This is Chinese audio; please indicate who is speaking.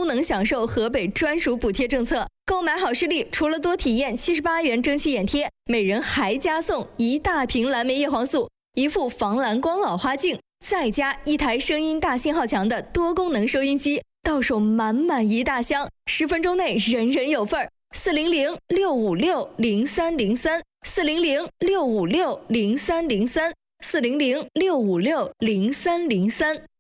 Speaker 1: 能享受河北专属补贴政策。购买好视力，除了多体验78元蒸汽眼贴，每人还加送1大瓶蓝莓叶黄素、1副防蓝光老花镜，再加1台声音大信号强的多功能收音机，到手满满1大箱，10分钟内人人有份儿。400-656-0303，400-656-0303，400-656-0303。